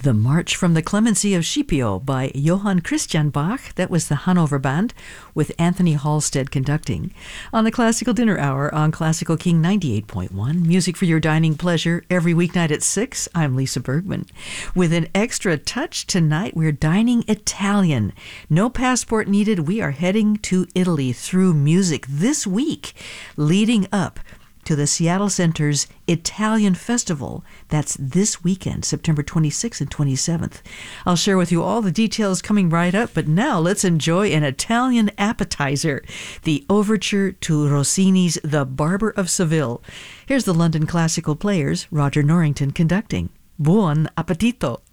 The March from the Clemency of Scipio by Johann Christian Bach. That was the Hanover Band with Anthony Halstead conducting. On the Classical Dinner Hour on Classical King 98.1. Music for your dining pleasure every weeknight at 6. I'm Lisa Bergman. With an extra touch tonight, we're dining Italian. No passport needed. We are heading to Italy through music this week, leading up to the Seattle Center's Italian Festival. That's this weekend, September 26th and 27th. I'll share with you all the details coming right up, but now let's enjoy an Italian appetizer, the overture to Rossini's The Barber of Seville. Here's the London Classical Players, Roger Norrington conducting. Buon appetito!